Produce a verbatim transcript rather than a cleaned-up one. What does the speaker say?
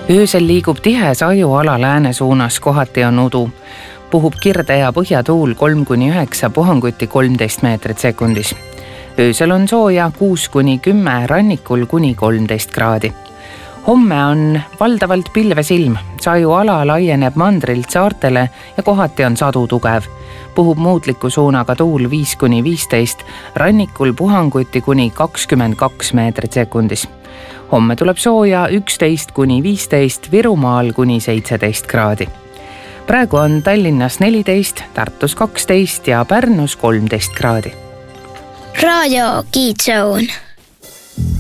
öösel liigub tihe sajuala lääne suunas, kohati on udu. Puhub kirde ja põhjatuul kolm kuni üheksa, puhanguti kolmteist meetrit sekundis. Öösel on sooja kuus kuni kümme, rannikul kuni kolmteist kraadi. Homme on valdavalt pilvesilm, sajuala laieneb mandrilt saartele ja kohati on sadu tugev. Puhub muutliku suunaga tuul viis kuni viisteist, rannikul puhanguti kuni kakskümmend kaks meetrit sekundis. Homme tuleb sooja üksteist kuni viisteist, Virumaal kuni seitseteist kraadi. Praegu on Tallinnas neliteist, Tartus kaksteist ja Pärnus kolmteist kraadi. Raadio Kiidzoon.